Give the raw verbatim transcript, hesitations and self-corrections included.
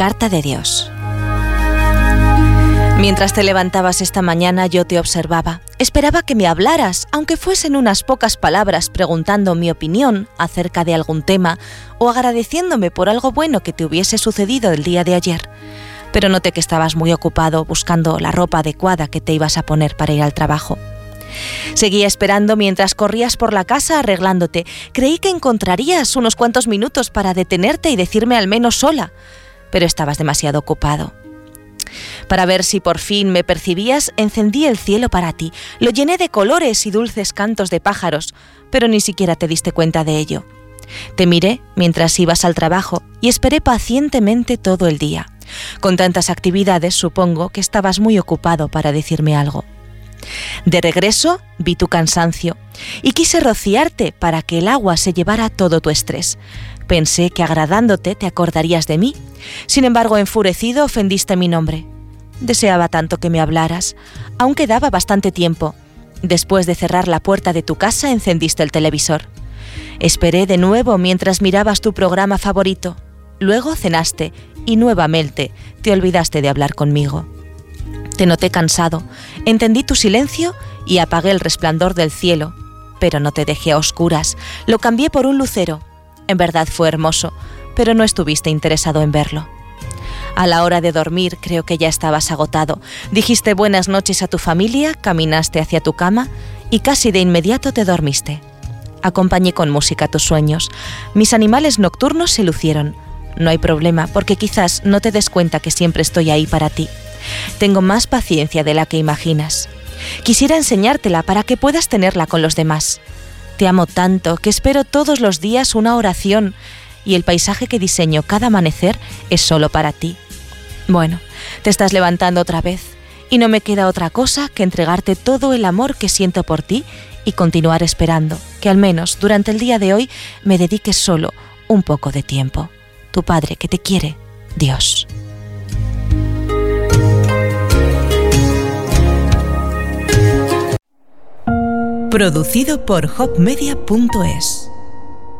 Carta de Dios. Mientras te levantabas esta mañana yo te observaba. Esperaba que me hablaras, aunque fuesen unas pocas palabras, preguntando mi opinión acerca de algún tema o agradeciéndome por algo bueno que te hubiese sucedido el día de ayer. Pero noté que estabas muy ocupado buscando la ropa adecuada que te ibas a poner para ir al trabajo. Seguía esperando mientras corrías por la casa arreglándote. Creí que encontrarías unos cuantos minutos para detenerte y decirme al menos hola, pero estabas demasiado ocupado. Para ver si por fin me percibías, encendí el cielo para ti, lo llené de colores y dulces cantos de pájaros, pero ni siquiera te diste cuenta de ello. Te miré mientras ibas al trabajo y esperé pacientemente todo el día. Con tantas actividades, supongo que estabas muy ocupado para decirme algo. De regreso, vi tu cansancio y quise rociarte para que el agua se llevara todo tu estrés. Pensé que agradándote te acordarías de mí. Sin embargo, enfurecido, ofendiste mi nombre. Deseaba tanto que me hablaras. Aún quedaba bastante tiempo. Después de cerrar la puerta de tu casa, encendiste el televisor. Esperé de nuevo mientras mirabas tu programa favorito. Luego cenaste y nuevamente te olvidaste de hablar conmigo. Te noté cansado. Entendí tu silencio y apagué el resplandor del cielo. Pero no te dejé a oscuras. Lo cambié por un lucero. En verdad fue hermoso, pero no estuviste interesado en verlo. A la hora de dormir creo que ya estabas agotado. Dijiste buenas noches a tu familia, caminaste hacia tu cama y casi de inmediato te dormiste. Acompañé con música tus sueños. Mis animales nocturnos se lucieron. No hay problema, porque quizás no te des cuenta que siempre estoy ahí para ti. Tengo más paciencia de la que imaginas. Quisiera enseñártela para que puedas tenerla con los demás. Te amo tanto que espero todos los días una oración y el paisaje que diseño cada amanecer es solo para ti. Bueno, te estás levantando otra vez y no me queda otra cosa que entregarte todo el amor que siento por ti y continuar esperando que al menos durante el día de hoy me dediques solo un poco de tiempo. Tu Padre que te quiere, Dios. Producido por hop media punto es.